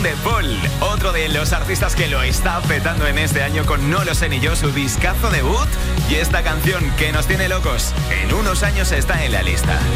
de Paul, otro de los artistas que lo está petando en este año con No lo sé ni yo, su discazo debut. Y esta canción que nos tiene locos, en unos años está en la lista.